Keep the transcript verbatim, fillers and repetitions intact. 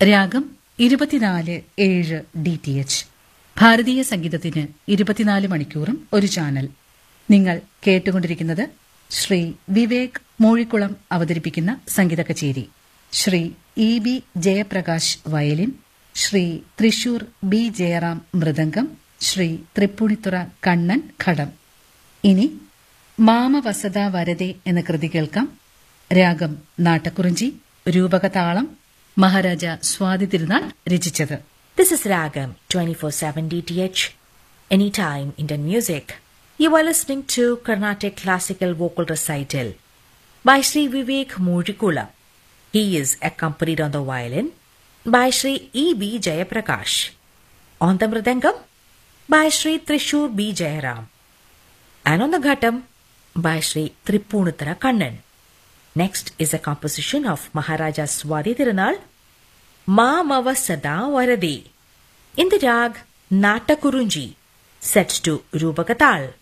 രാഗം ഇരുപത്തിനാല് ഏഴ് ഡി ടി എച്ച്. ഭാരതീയ സംഗീതത്തിന് ഇരുപത്തിനാല് മണിക്കൂറും ഒരു ചാനൽ. നിങ്ങൾ കേട്ടുകൊണ്ടിരിക്കുന്നത് ശ്രീ വിവേക് മൂഴിക്കുളം അവതരിപ്പിക്കുന്ന സംഗീത കച്ചേരി. Shri E B Jayaprakash violin, Shri Thrissur B Jayaram mridangam, Shri Tripunithura Kannan ഘടം. ഇനി മാമവസത വരദേ എന്ന കൃതി കേൾക്കാം. രാഗം നാട്ടക്കുറിഞ്ചി, രൂപകതാളം മഹാരാജ സ്വാതി തിരുനാൾ രചിച്ചത്. This is Ragam twenty-four seven D T H, anytime Indian music. You are listening to Carnatic Classical Vocal Recital by Sri Vivek Murikula. He is accompanied on the violin by Sri E B Jayaprakash, on the mridangam by Sri Trishur B Jayaram, and on the ghatam by Sri Trippunithara Kannan. Next is a composition of Maharaja Swati Tirunal, Mamavasada Varade, in the rag Natakurunji, set to Rupakatal.